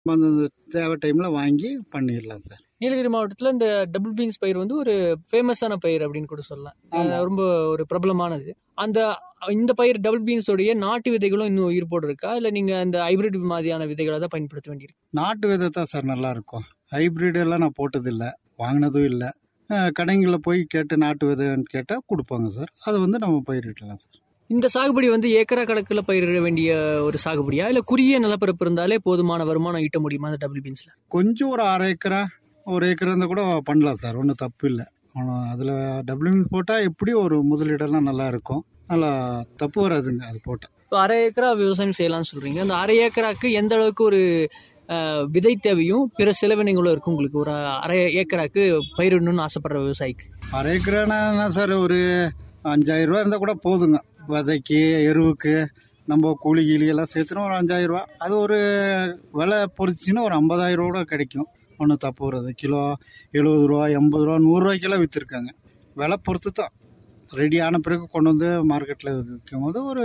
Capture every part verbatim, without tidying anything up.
அந்த தேவை டைமில் வாங்கி பண்ணிடலாம் சார். நீலகிரி மாவட்டத்தில் இந்த டபுள் பீன்ஸ் பயிர் வந்து ஒரு ஃபேமஸான பயிர் அப்படின்னு கூட சொல்லலாம். ரொம்ப ஒரு பிரபலமானது. அந்த இந்த பயிர் டபுள் பீன்ஸோடைய நாட்டு விதைகளும் இன்னும் உயிர்ப்போடு இருக்கா, இல்லை நீங்கள் அந்த ஹைபிரிட் மாதிரியான விதைகளை தான் பயன்படுத்த வேண்டியிருக்கு? நாட்டு விதை தான் சார் நல்லா இருக்கும். ஹைபிரிட் எல்லாம் நான் போட்டதில்லை, வாங்கினதும் இல்லை. கடைங்களில் போய் கேட்டு நாட்டு விதைன்னு கேட்டால் கொடுப்பாங்க சார். அதை வந்து நம்ம பயிரிடலாம் சார். இந்த சாகுபடி வந்து ஏக்கரா கணக்கில் பயிரிட வேண்டிய ஒரு சாகுபடியா, இல்லை குறுகிய நிலப்பரப்பு இருந்தாலே போதுமான வருமானம் ஈட்ட முடியுமா அந்த டபுள் பீன்ஸில்? கொஞ்சம் ஒரு அரை ஏக்கரா ஒரு ஏக்கரா இருந்தால் கூட பண்ணலாம் சார், ஒன்றும் தப்பு இல்லை. அதில் டபுள் பீன்ஸ் போட்டால் எப்படி ஒரு முதலீடெல்லாம் நல்லா இருக்கும், நல்லா தப்பு வராதுங்க அது போட்டால். இப்போ அரை ஏக்கரா விவசாயம் செய்யலாம்னு சொல்கிறீங்க. அந்த அரை ஏக்கராக்கு எந்த அளவுக்கு ஒரு விதை தேவையும் பிற செலவினங்களும் இருக்கும் உங்களுக்கு ஒரு அரை ஏக்கராக்கு பயிரிடணும்னு ஆசைப்படுற விவசாயிக்கு? அரை ஏக்கரானா சார் ஒரு அஞ்சாயிரம் ரூபா இருந்தால் கூட போதுங்க. விதைக்கு எருவுக்கு நம்ம கூலி கீழி எல்லாம் சேர்த்துனா ஒரு அஞ்சாயிரம் ரூபா. அது ஒரு விலை பொறிச்சின்னா ஒரு ஐம்பதாயிரம் ரூபா கூட கிடைக்கும், ஒன்றும் தப்பு வராது. கிலோ எழுபது ரூபா எண்பது ரூபா நூறுரூவாய்க்கெல்லாம் விற்றுருக்காங்க. விலை பொறுத்து தான். ரெடி ஆன பிறகு கொண்டு வந்து மார்க்கெட்டில் விற்கும் போது ஒரு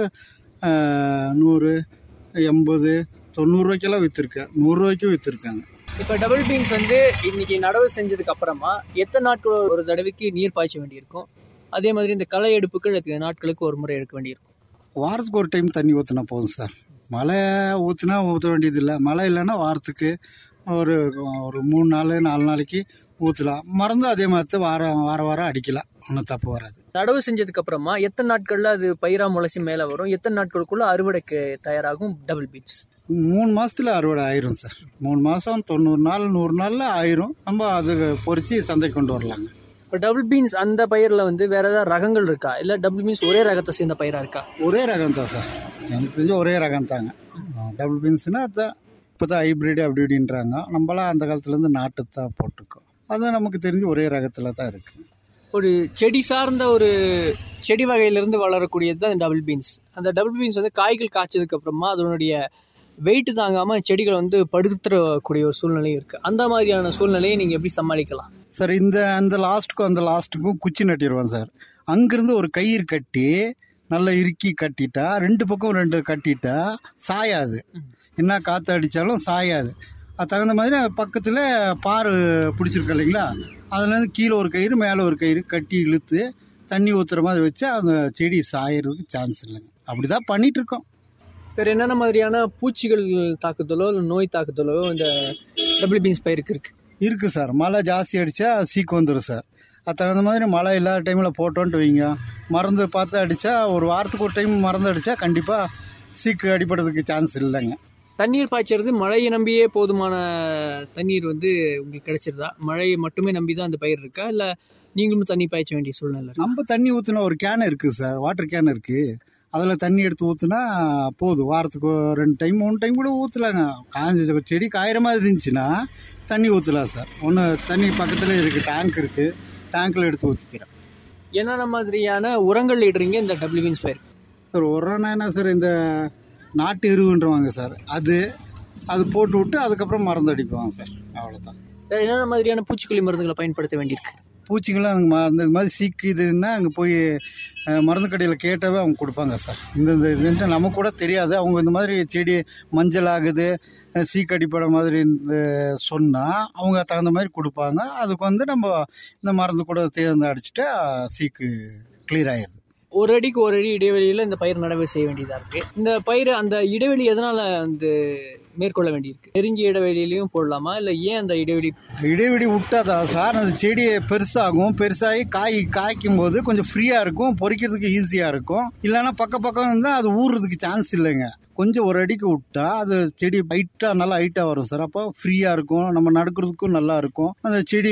நூறு எண்பது தொண்ணூறுரூவாய்க்கெல்லாம் விற்றுருக்கேன், நூறுரூவாய்க்கும் விற்றுருக்காங்க. இப்போ டபுள் பீன்ஸ் வந்து இன்னைக்கு நடவு செஞ்சதுக்கு அப்புறமா எத்தனை நாட்கள் ஒரு தடவைக்கு நீர் பாய்ச்ச வேண்டியிருக்கும்? அதே மாதிரி இந்த களை எடுப்புகள் நாட்களுக்கு ஒரு முறை எடுக்க வேண்டியிருக்கும். வாரத்துக்கு ஒரு டைம் தண்ணி ஊற்றினா போதும் சார். மழை ஊற்றினா ஊற்ற வேண்டியதில்லை. மழை இல்லைன்னா வாரத்துக்கு ஒரு ஒரு மூணு நாள் நாலு நாளைக்கு ஊற்றலாம். மறந்து அதே மாதிரி வாரம் வார வாரம் அடிக்கலாம், ஒன்றும் தப்பு வராது. நடவு செஞ்சதுக்கு அப்புறமா எத்தனை நாட்கள்ல அது பயிரா முளைச்சி மேலே வரும்? எத்தனை நாட்களுக்குள்ள அறுவடைக்கு தயாராகும் டபுள் பீன்ஸ்? மூணு மாசத்துல அறுவடை ஆயிரும் சார். மூணு மாசம் தொண்ணூறு நாள் நூறு நாள்ல ஆயிரும். நம்ம அது பொறிச்சு சந்தைக்கு கொண்டு வரலாங்க. இப்போ டபுள் பீன்ஸ் அந்த பயிரில் வந்து வேற ஏதாவது ரகங்கள் இருக்கா, இல்லை டபுள் பீன்ஸ் ஒரே ரகத்தை சேர்ந்த பயிராக இருக்கா? ஒரே ரகம் தான் சார், எனக்கு தெரிஞ்ச ஒரே ரகம் தாங்க. டபுள் பீன்ஸ்னா அதான் இப்போ தான் ஹைப்ரிடு அப்படி இப்படின்றாங்க. நம்மளாம் அந்த காலத்துலேருந்து நாட்டு தான் போட்டிருக்கோம். அது நமக்கு தெரிஞ்சு ஒரே ரகத்தில் தான் இருக்குது. ஒரு செடி சார்ந்த ஒரு செடி வகையிலிருந்து வளரக்கூடியது தான் டபுள் பீன்ஸ். அந்த டபுள் பீன்ஸ் வந்து காய்கள் காய்ச்சதுக்கு அப்புறமா அதனுடைய வெயிட் தாங்காமல் செடிகள் வந்து படுத்துறக்கூடிய ஒரு சூழ்நிலையும் இருக்குது. அந்த மாதிரியான சூழ்நிலையை நீங்கள் எப்படி சமாளிக்கலாம் சார்? இந்த அந்த லாஸ்ட்டுக்கும் அந்த லாஸ்ட்டுக்கும் குச்சி நட்டிடுவோம் சார். அங்கேருந்து ஒரு கயிறு கட்டி நல்லா இறுக்கி கட்டிட்டா, ரெண்டு பக்கம் ரெண்டு கட்டிட்டா சாயாது. என்ன காற்று அடித்தாலும் சாயாது. அது தகுந்த மாதிரி பக்கத்தில் பாரு பிடிச்சிருக்கு இல்லைங்களா, அதுலேருந்து கீழே ஒரு கயிறு மேலே ஒரு கயிறு கட்டி இழுத்து தண்ணி ஊற்றுற மாதிரி வச்சா அந்த செடி சாயறதுக்கு சான்ஸ் இல்லைங்க. அப்படி தான் பண்ணிகிட்ருக்கோம். வேறு என்னென்ன மாதிரியான பூச்சிகள் தாக்குதலோ இல்லை நோய் தாக்குதலோ இந்த டபுள் பீன்ஸ் பயிருக்கு இருக்குது? இருக்குது சார். மழை ஜாஸ்தி அடித்தா சீக்கு வந்துடும் சார். அது தகுந்த மாதிரி மழை இல்லாத டைமில் போட்டோன்ட்டு வைங்க, மருந்து பார்த்து அடித்தா ஒரு வாரத்துக்கு ஒரு டைம் மருந்து அடித்தா கண்டிப்பாக சீக்கு அடிப்படுறதுக்கு சான்ஸ் இல்லைங்க. தண்ணீர் பாய்ச்சறது மழையை நம்பியே போதுமான தண்ணீர் வந்து உங்களுக்கு கிடைச்சிருதா? மழையை மட்டுமே நம்பி தான் அந்த பயிர் இருக்கா, இல்லை நீங்களும் தண்ணி பாய்ச்ச வேண்டிய சூழ்நிலை? நம்ம தண்ணி ஊற்றினா ஒரு கேன் இருக்குது சார், வாட்டர் கேன் இருக்குது. அதில் தண்ணி எடுத்து ஊற்றுனா போதும். வாரத்துக்கு ரெண்டு டைம் மூணு டைம் கூட ஊற்றலாங்க. காய்ஞ்ச செடி காயிற மாதிரி இருந்துச்சுன்னா தண்ணி ஊற்றலாம் சார். ஒன்று தண்ணி பக்கத்தில் இருக்குது, டேங்க் இருக்குது, டேங்க்கில் எடுத்து ஊற்றிக்கிறேன். என்னென்ன மாதிரியான உரங்கள் இடுறீங்க இந்த டபுள் பீன்ஸ் பயிர்? சார் உரம்னா என்ன சார், இந்த நாட்டு எருவுன்றவாங்க சார், அது அது போட்டு விட்டு அதுக்கப்புறம் மருந்து அடிப்பாங்க சார், அவ்வளோதான். என்னென்ன மாதிரியான பூச்சிக்கொல்லி மருந்துகளை பயன்படுத்த வேண்டியிருக்கு? பூச்சிங்களாம் அங்கே அந்த மாதிரி சீக்குதுன்னா அங்கே போய் மருந்து கடையில் கேட்டாவே அவங்க கொடுப்பாங்க சார். இந்த இந்த இதுன்ட்டு நமக்கு கூட தெரியாது. அவங்க இந்த மாதிரி செடி மஞ்சள் ஆகுது, சீக்கு அடிப்படை மாதிரி சொன்னால் அவங்க தகுந்த மாதிரி கொடுப்பாங்க. அதுக்கு வந்து நம்ம இந்த மருந்து கூட தேர்ந்து அடிச்சுட்டா சீக்கு கிளியர் ஆகிடுது. ஒரு அடிக்கு ஒரு அடி இடைவெளியில் இந்த பயிர் நடவு செய்ய வேண்டியதாக இருக்குது. இந்த பயிர் அந்த இடைவெளி எதனால் வந்து மேற்கொள்ள வேண்டியிருக்கு? நெருங்கிய இடைவெளியிலையும் போடலாமா, இல்லை ஏன் அந்த இடைவெளி? இடைவெளி விட்டாதான் சார் அந்த செடி பெருசாகும். பெருசாகி காய் காய்க்கும் போது கொஞ்சம் ஃப்ரீயாக இருக்கும், பொறிக்கிறதுக்கு ஈஸியாக இருக்கும். இல்லைன்னா பக்க பக்கம் இருந்தால் அது ஊறுறதுக்கு சான்ஸ் இல்லைங்க. கொஞ்சம் ஒரு அடிக்கு விட்டா அது செடி ஹைட்டாக நல்லா ஹைட்டாக வரும் சார். அப்போ ஃப்ரீயாக இருக்கும், நம்ம நடுக்கிறதுக்கும் நல்லா இருக்கும். அந்த செடி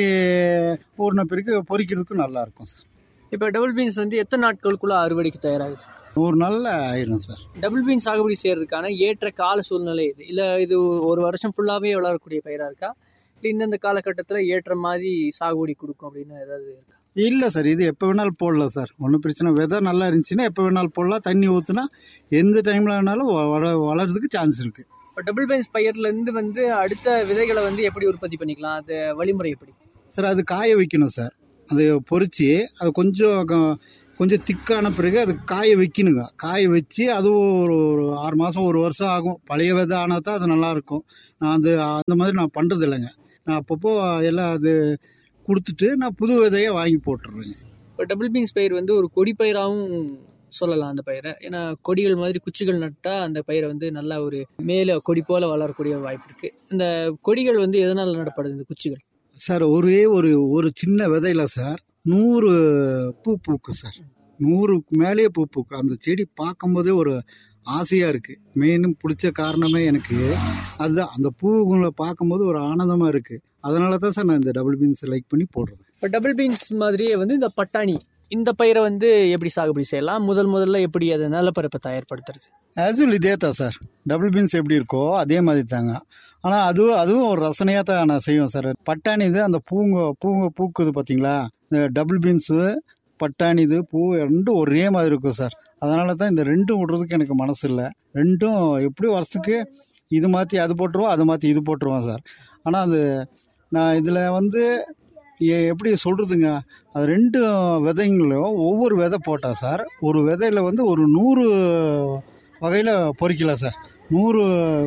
ஊறின பிறகு பொறிக்கிறதுக்கும் நல்லா இருக்கும் சார். இப்போ டபுள் பீன்ஸ் வந்து எத்தனை நாட்களுக்குள்ள அறுவடைக்கு தயாராகுது? நூறு நாளில் ஆயிரும் சார். டபுள் பீன்ஸ் சாகுபடி செய்யறதுக்கான ஏற்ற கால சூழ்நிலை இது இல்லை, இது ஒரு வருஷம் ஃபுல்லாகவே வளரக்கூடிய பயிராக இருக்கா, இல்லை இந்தந்த காலகட்டத்தில் ஏற்ற மாதிரி சாகுபடி கொடுக்கும் அப்படின்னு ஏதாவது இருக்கா? இல்லை சார், இது எப்போ வேணாலும் போடலாம் சார், ஒன்றும் பிரச்சனை. விதை நல்லா இருந்துச்சுன்னா எப்போ வேணாலும் போடலாம். தண்ணி ஊற்றுனா எந்த டைமில் வேணாலும் வள வளர்றதுக்கு சான்ஸ் இருக்குது. இப்போ டபுள் பீன்ஸ் பயிர்லேருந்து வந்து அடுத்த விதைகளை வந்து எப்படி உற்பத்தி பண்ணிக்கலாம், அது வழிமுறை எப்படி சார்? அது காய வைக்கணும் சார். அது பொறிச்சு அது கொஞ்சம் கொஞ்சம் திக்கான பிறகு அது காய வைக்கணுங்க. காய வச்சு அது ஒரு ஒரு ஆறு மாதம் ஒரு வருஷம் ஆகும். பழைய விதை ஆனால் தான் அது நல்லாயிருக்கும். நான் அது அந்த மாதிரி நான் பண்ணுறது இல்லைங்க. நான் அப்பப்போ எல்லாம் அது கொடுத்துட்டு நான் புது விதையை வாங்கி போட்டுருவேங்க. இப்போ டபுள் பீன்ஸ் பயிர் வந்து ஒரு கொடி பயிராகவும் சொல்லலாம் அந்த பயிரை. ஏன்னா கொடிகள் மாதிரி குச்சிகள் நட்டால் அந்த பயிரை வந்து நல்லா ஒரு மேலே கொடி போல் வளரக்கூடிய வாய்ப்பு இருக்குது. இந்த கொடிகள் வந்து எதனால் நடப்படுது இந்த குச்சிகள்? சார் ஒரே ஒரு ஒரு சின்ன விதையில சார் நூறு பூ பூக்கும் சார். நூறுக்கு மேலேயே பூ பூக்கும். அந்த செடி பார்க்கும்போதே ஒரு ஆசையாக இருக்குது. மெயினும் பிடிச்ச காரணமே எனக்கு அதுதான். அந்த பூவுங்களை பார்க்கும்போது ஒரு ஆனந்தமாக இருக்குது. அதனால தான் சார் நான் இந்த டபுள் பீன்ஸ் லைக் பண்ணி போடுறது. இப்போ டபுள் பீன்ஸ் மாதிரியே வந்து இந்த பட்டாணி இந்த பயிரை வந்து எப்படி சாகுபடி செய்யலாம்? முதல் முதல்ல எப்படி அதை நிலப்பரப்பை தயார்படுத்துறது? ஆக்சுவலி இதே தான் சார். டபுள் பீன்ஸ் எப்படி இருக்கோ அதே மாதிரி தாங்க. ஆனால் அதுவும் அதுவும் ஒரு ரசனையாக தான் நான் செய்வேன் சார். பட்டாணி இது அந்த பூங்க பூங்க பூக்குது பார்த்தீங்களா, இந்த டபுள் பீன்ஸு பட்டாணி இது பூ ரெண்டும் ஒரே மாதிரி இருக்கும் சார். அதனால தான் இந்த ரெண்டும் விடுறதுக்கு எனக்கு மனசு இல்லை. ரெண்டும் எப்படி வருஷத்துக்கு இது மாற்றி அது போட்டுருவோம், அதை மாற்றி இது போட்டுருவோம் சார். ஆனால் அது நான் இதில் வந்து எப்படி சொல்கிறதுங்க, அது ரெண்டு விதைங்களும் ஒவ்வொரு விதை போட்டால் சார் ஒரு விதையில் வந்து ஒரு நூறு வகையில் பொறிக்கலாம் சார். நூறு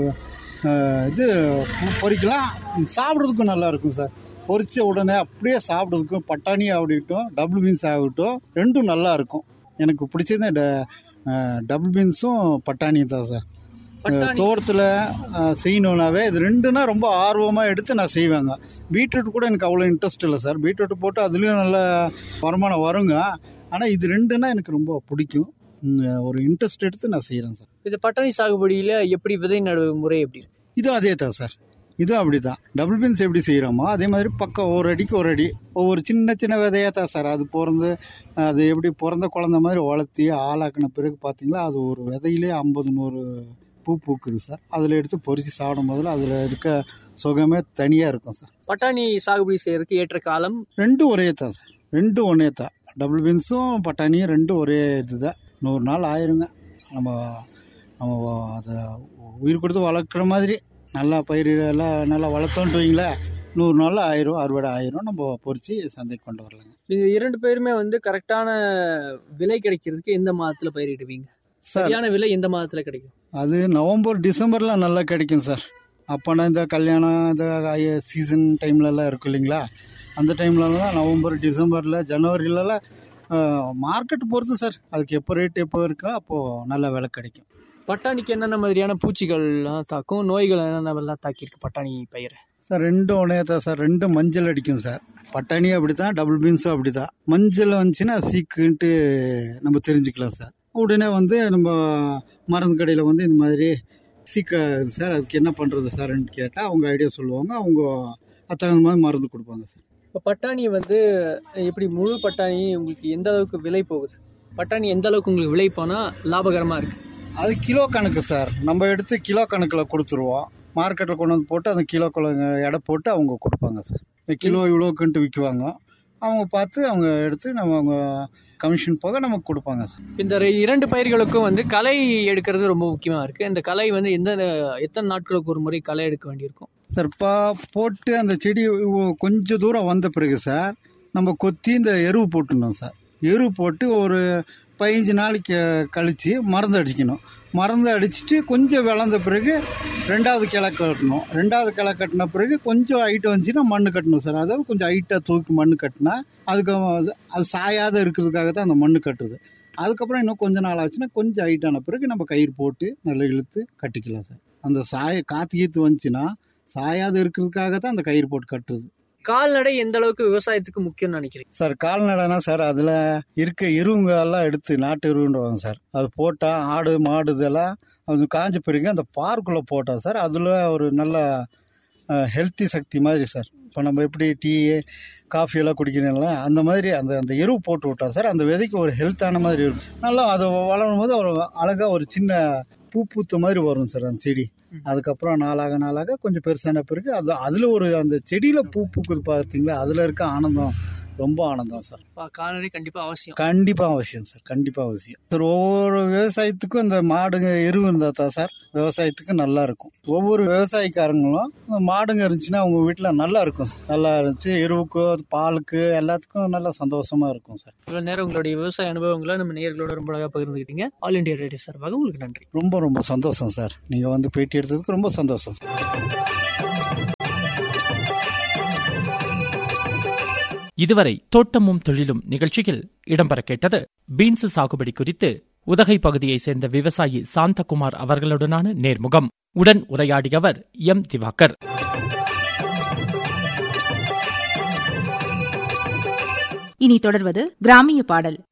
இது பொறிக்கலாம். சாப்பிட்றதுக்கும் நல்லாயிருக்கும் சார். பொறிச்ச உடனே அப்படியே சாப்பிட்றதுக்கும் பட்டாணி ஆகட்டும் டபுள் பீன்ஸ் ஆகட்டும் ரெண்டும் நல்லாயிருக்கும். எனக்கு பிடிச்சது ட டபுள் பீன்ஸும் பட்டாணியும் தான் சார். தோட்டத்தில் செய்யணுன்னாவே இது ரெண்டுனா ரொம்ப ஆர்வமாக எடுத்து நான் செய்வேங்க. பீட்ரூட் கூட எனக்கு அவ்வளோ இன்ட்ரெஸ்ட் இல்லை சார். பீட்ரூட் போட்டு அதுலேயும் நல்ல வருமானம் வருங்க. ஆனால் இது ரெண்டுனா எனக்கு ரொம்ப பிடிக்கும். ஒரு இன்ட்ரெஸ்ட் எடுத்து நான் செய்கிறேன் சார். இது பட்டாணி சாகுபடியில் எப்படி விதை நடுவு முறை எப்படி இருக்கு? இதுவும் அதே தான் சார். இதுவும் அப்படி தான். டபுள் பீன்ஸ் எப்படி செய்கிறோமோ அதே மாதிரி பக்கம் ஒரு அடிக்கு ஒரு அடி ஒவ்வொரு சின்ன சின்ன விதையாக தான் சார். அது பிறந்து அது எப்படி பிறந்த குழந்த மாதிரி வளர்த்தி ஆளாக்கின பிறகு பார்த்தீங்களா அது ஒரு விதையிலே ஐம்பது நூறு பூ பூக்குது சார். அதில் எடுத்து பொறிச்சு சாப்பிடும் போதில் அதில் இருக்க சுகமே தனியாக இருக்கும் சார். பட்டாணி சாகுபடி செய்யறதுக்கு ஏற்ற காலம் ரெண்டும் ஒரே தான் சார். ரெண்டும் ஒன்றே தான். டபுள் பீன்ஸும் பட்டாணியும் ரெண்டும் ஒரே இது தான். நூறு நாள் ஆயிருங்க. நம்ம நம்ம அதை உயிர் கொடுத்து வளர்க்குற மாதிரி நல்லா பயிர் எல்லாம் நல்லா வளர்த்தோன்ட்டு வைங்களேன், நூறு நாளில் ஆயிரம் அறுவடை ஆயிரம் நம்ம பொறிச்சு சந்தைக்கு கொண்டு வரலாங்க. இது இரண்டு பேருமே வந்து கரெக்டான விலை கிடைக்கிறதுக்கு எந்த மாதத்தில் பயிரிடுவீங்க? சரியான விலை எந்த மாதத்தில் கிடைக்கும்? அது நவம்பர் டிசம்பரில் நல்லா கிடைக்கும் சார். அப்போனா இந்த கல்யாணம் இந்த சீசன் டைம்லலாம் இருக்கும் இல்லைங்களா, அந்த டைம்லலாம் நவம்பர் டிசம்பரில் ஜனவரிலலாம் மார்க்கெட் பொறுத்து சார். அதுக்கு எப்போ ரேட் எப்போ இருக்கோ அப்போது நல்ல விலை கிடைக்கும். பட்டாணிக்கு என்னென்ன மாதிரியான பூச்சிகள்லாம் தாக்கும், நோய்கள் என்னென்னலாம் தாக்கியிருக்கு பட்டாணி பயிரை? சார் ரெண்டும் ஒன்றே தான் சார். ரெண்டும் மஞ்சள் அடிக்கும் சார். பட்டாணியும் அப்படி தான், டபுள் பீன்ஸும் அப்படி தான். மஞ்சள் வந்துச்சுன்னா சீக்குன்ட்டு நம்ம தெரிஞ்சுக்கலாம் சார். உடனே வந்து நம்ம மருந்து கடையில் வந்து இந்த மாதிரி சீக்காகுது சார், அதுக்கு என்ன பண்ணுறது சார்ன்னு கேட்டால் அவங்க ஐடியா சொல்லுவாங்க. அவங்க அது தகுந்த மாதிரி மருந்து கொடுப்பாங்க சார். இப்போ பட்டாணி வந்து எப்படி முழு பட்டாணி உங்களுக்கு எந்த அளவுக்கு விலை போகுது? பட்டாணி எந்த அளவுக்கு உங்களுக்கு விலை போனால் லாபகரமாக இருக்குது? அது கிலோ கணக்கு சார். நம்ம எடுத்து கிலோ கணக்கில் கொடுத்துருவோம். மார்க்கெட்டில் கொண்டு வந்து போட்டு அந்த கிலோ எடை போட்டு அவங்க கொடுப்பாங்க சார். கிலோ இவ்வளோக்குன்ட்டு விற்குவாங்க. அவங்க பார்த்து அவங்க எடுத்து நம்ம அவங்க கமிஷன் போக நமக்கு கொடுப்பாங்க சார். இந்த இரண்டு பயிர்களுக்கும் வந்து களை எடுக்கிறது ரொம்ப முக்கியமாக இருக்குது. இந்த களை வந்து எந்த எத்தனை நாட்களுக்கு ஒரு முறை களை எடுக்க வேண்டியிருக்கும் சார்? இப்போ போட்டு அந்த செடி கொஞ்சம் தூரம் வந்த பிறகு சார் நம்ம கொத்தி இந்த எருவு போட்டுடணும் சார். எருவு போட்டு ஒரு பதினஞ்சு நாளைக்கு கழித்து மருந்து அடிக்கணும். மருந்து அடிச்சுட்டு கொஞ்சம் விளந்த பிறகு ரெண்டாவது கிளை கட்டணும். ரெண்டாவது கிளை கட்டின பிறகு கொஞ்சம் ஹைட்டு வந்துச்சுன்னா மண் கட்டணும் சார். அதாவது கொஞ்சம் ஹைட்டாக தூக்கி மண் கட்டினா அதுக்கு அது சாயாத இருக்கிறதுக்காக தான் அந்த மண் கட்டுறது. அதுக்கப்புறம் இன்னும் கொஞ்சம் நாள் ஆச்சுன்னா கொஞ்சம் ஹைட்டான பிறகு நம்ம கயிறு போட்டு நல்லா இழுத்து கட்டிக்கலாம் சார். அந்த சாய காற்று கீத்து வந்துச்சுன்னா சாயாது இருக்கிறதுக்காக தான் அந்த கயிறு போட்டு கட்டுறது. கால்நடை எந்த அளவுக்கு விவசாயத்துக்கு முக்கியம்னு நினைக்கிறீங்க சார்? கால்நடைனா சார் அதில் இருக்க எருவுங்க எல்லாம் எடுத்து நாட்டு எருவுன்றவாங்க சார். அது போட்டால் ஆடு மாடு இதெல்லாம் அது காஞ்ச பிறகு அந்த பார்க்குள்ளே போட்டால் சார் அதில் ஒரு நல்ல ஹெல்த்தி சக்தி மாதிரி சார். இப்போ நம்ம எப்படி டீ காஃபி எல்லாம் குடிக்கிறீங்களா அந்த மாதிரி அந்த அந்த எருவு போட்டு விட்டா சார் அந்த விதைக்கு ஒரு ஹெல்த்தான மாதிரி இருக்கும். நல்லா அது வளரும் போது ஒரு அழகாக ஒரு சின்ன பூ பூத்த மாதிரி வரும் சார் அந்த செடி. அதுக்கப்புறம் நாளாக நாளாக கொஞ்சம் பெருசான பிறகு அது அதில் ஒரு அந்த செடியில் பூ பூக்குது பார்த்தீங்களா, அதில் இருக்க ஆனந்தம் ரொம்ப ஆனந்தம் சார். கால்நடை கண்டிப்பா அவசியம். கண்டிப்பா அவசியம் சார், கண்டிப்பா அவசியம் சார். ஒவ்வொரு விவசாயத்துக்கும் இந்த மாடுங்க எருவு இருந்தா தான் சார் விவசாயத்துக்கு நல்லா இருக்கும். ஒவ்வொரு விவசாயக்காரங்களும் இந்த மாடுங்க இருந்துச்சுன்னா அவங்க வீட்டுல நல்லா இருக்கும் சார். நல்லா இருந்துச்சு எருவுக்கு பாலுக்கு எல்லாத்துக்கும் நல்லா சந்தோஷமா இருக்கும் சார். இவ்வளவு நேரம் உங்களுடைய விவசாய அனுபவங்களை நம்ம நேயர்களோட ரொம்ப அழகா பகிர்ந்துக்கிட்டீங்க. ஆல் இண்டியா ரேடியோ சார்பாக உங்களுக்கு நன்றி. ரொம்ப ரொம்ப சந்தோஷம் சார். நீங்க வந்து பேட்டி எடுத்ததுக்கு ரொம்ப சந்தோஷம் சார். இதுவரை தோட்டமும் தொழிலும் நிகழ்ச்சியில் இடம்பெற கேட்டது பீன்ஸ் சாகுபடி குறித்து உதகை பகுதியைச் சேர்ந்த விவசாயி சாந்தகுமார் அவர்களுடனான நேர்முகம். உடன் உரையாடியவர் எம் திவாகர். இனி தொடர்வது கிராமிய பாடல்.